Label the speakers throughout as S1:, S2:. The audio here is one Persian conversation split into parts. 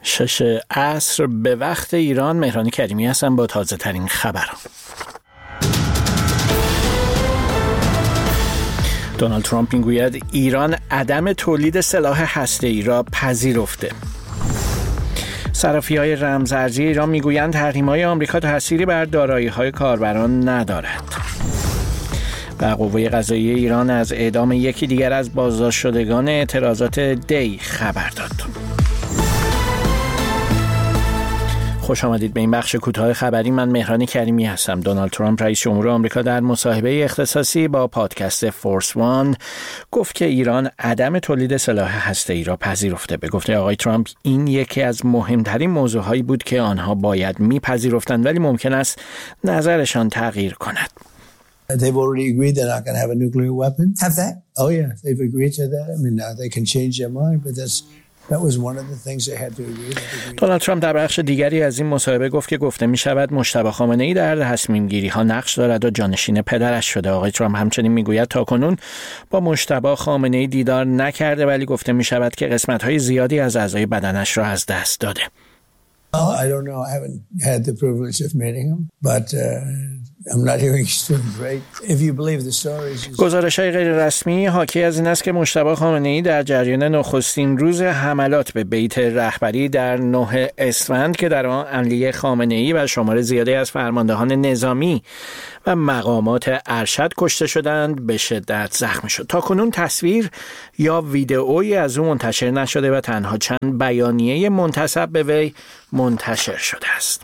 S1: 6 عصر به وقت ایران. مهران کریمی هستم با تازه ترین خبران. دونالد ترامپ میگوید ایران عدم تولید سلاح هسته‌ای را پذیرفته. صرافی‌های رمزارزی ایران میگویند تحریم‌های آمریکا تأثیری بر دارایی‌های کاربران ندارد. و قوه قضاییه ایران از اعدام یکی دیگر از بازداشت شدگان اعتراضات دی خبر داد. خوش آمدید به این بخش کوتاه خبری. من مهران کریمی هستم. دونالد ترامپ رئیس جمهور آمریکا در مصاحبه اختصاصی با پادکست فورس وان گفت که ایران عدم تولید سلاح هسته‌ای را پذیرفته. به گفته آقای ترامپ این یکی از مهمترین موضوعهایی بود که آنها باید میپذیرفتند، ولی ممکن است نظرشان تغییر کند.
S2: They've already agreed they're not going to have a nuclear weapon. Have they? Oh yeah, they've agreed to that. I mean, now they can change their mind, but that was one of the things they had to agree to.
S1: دونالد ترامپ در بخش دیگری از این مصاحبه گفت که گفته می شود مجتبی خامنه‌ای در تصمیم گیری ها نقش دارد و جانشین پدرش شده. آقای ترامپ همچنین میگوید تاکنون با مجتبی خامنه‌ای دیدار نکرده، ولی گفته می شود که قسمت های زیادی از اعضای بدنش را از دست داده.
S2: I don't know. I haven't had the privilege of meeting him, but I'm not hearing he's doing great. If you believe the stories.
S1: گزارش‌های غیر رسمی حاکی از این است که مجتبی خامنه‌ای در جریان نخستین روز حملات به بیت رهبری در 9 اسفند که در آن علی خامنه‌ای و شمار زیادی از فرماندهان نظامی و مقامات ارشد کشته شدند به شدت زخمی شد. تاکنون تصویر یا ویدئویی از او منتشر نشده و تنها چند بیانیه منتسب به وی منتشر شده است.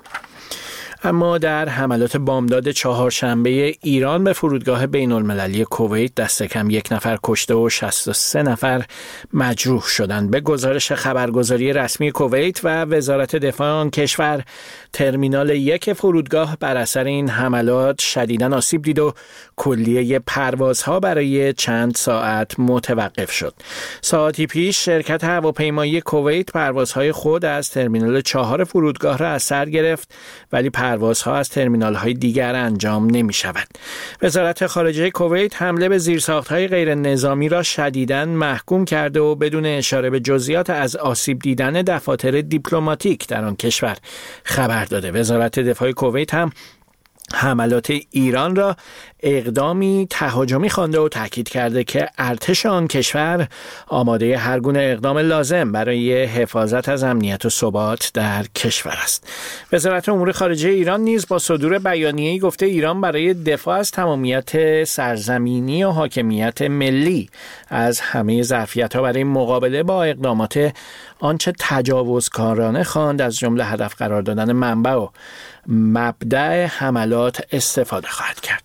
S1: اما در حملات بامداد چهارشنبه ایران به فرودگاه بین‌المللی کویت دست کم 1 نفر کشته و 63 نفر مجروح شدند. به گزارش خبرگزاری رسمی کویت و وزارت دفاع آن کشور، ترمینال 1 فرودگاه بر اثر این حملات شدیداً آسیب دید و کلیه پروازها برای چند ساعت متوقف شد. ساعتی پیش شرکت هواپیمایی کویت پروازهای خود از ترمینال 4 فرودگاه را از سر گرفت، ولی پروازها از ترمینال‌های دیگر انجام نمی‌شود. وزارت خارجه کویت حمله به زیرساخت‌های غیر نظامی را شدیداً محکوم کرده و بدون اشاره به جزئیات از آسیب دیدن دفاتر دیپلماتیک در آن کشور خبر داده. وزارت دفاع کویت هم حملات ایران را اقدامی تهاجمی خوانده و تاکید کرده که ارتش آن کشور آماده هر گونه اقدام لازم برای حفاظت از امنیت و ثبات در کشور است. وزارت امور خارجه ایران نیز با صدور بیانیه‌ای گفته ایران برای دفاع از تمامیت سرزمینی و حاکمیت ملی از همه ظرفیت‌ها برای مقابله با اقدامات آنچه تجاوزکارانه خواند، از جمله هدف قرار دادن منبع و مبدأ حملات استفاده خواهد کرد.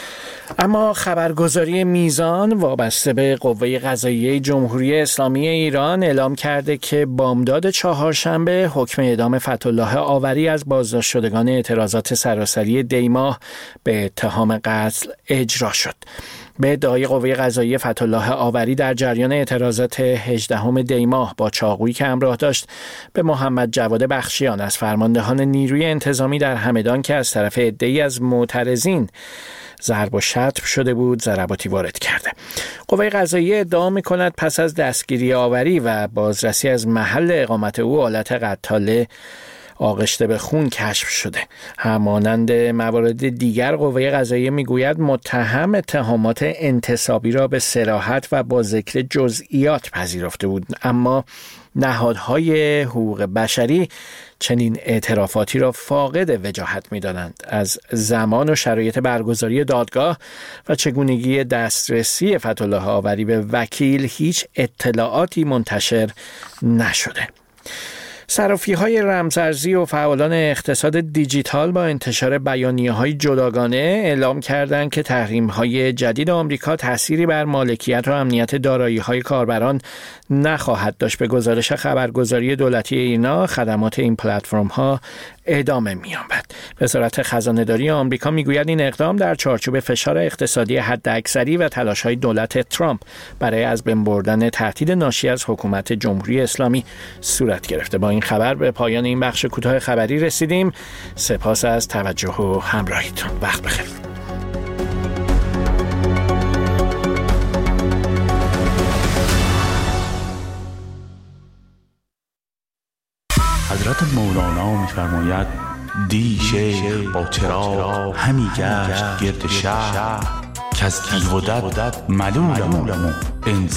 S1: اما خبرگزاری میزان وابسته به قوه قضاییه جمهوری اسلامی ایران اعلام کرده که بامداد چهارشنبه حکم اعدام فتح‌الله آوری از بازداشت شدگان اعتراضات سراسری دیماه به اتهام قتل اجرا شد. به ادعای قوه قضاییه فتح‌الله آوری در جریان اعتراضات 18 دیماه با چاقویی که همراه داشت به محمد جواد بخشیان از فرماندهان نیروی انتظامی در همدان که از طرف عده‌ای از معترضین ضرب و شتم شده بود ضرباتی وارد کرده. قوه قضاییه ادعا می‌کند پس از دستگیری آوری و بازرسی از محل اقامت او آلت قتاله آغشته به خون کشف شده. همانند موارد دیگر قوه قضاییه میگوید متهم اتهامات انتصابی را به صراحت و با ذکر جزئیات پذیرفته بود، اما نهادهای حقوق بشری چنین اعترافاتی را فاقد وجاهت می‌دانند. از زمان و شرایط برگزاری دادگاه و چگونگی دسترسی فتح‌الله آوری به وکیل هیچ اطلاعاتی منتشر نشده. صرافی‌های رمزارزی و فعالان اقتصاد دیجیتال با انتشار بیانیه‌های جداگانه اعلام کردند که تحریم‌های جدید آمریکا تأثیری بر مالکیت و امنیت دارایی‌های کاربران نخواهد داشت. به گزارش خبرگزاری دولتی ایرنا، خدمات این پلتفرم‌ها ادامه می‌یابد. وزارت خزانه‌داری آمریکا میگوید این اقدام در چارچوب فشار اقتصادی حداکثری و تلاش‌های دولت ترامپ برای از بین بردن تهدید ناشی از حکومت جمهوری اسلامی صورت گرفته. با این خبر به پایان این بخش کوتاه خبری رسیدیم. سپاس از توجه و همراهیتون. وقت بخیر.
S3: حضرت مولانا می‌فرماید دی شیخ با چراغ همی گشت گرد شهر که از تیغ و دد ملولم و انزا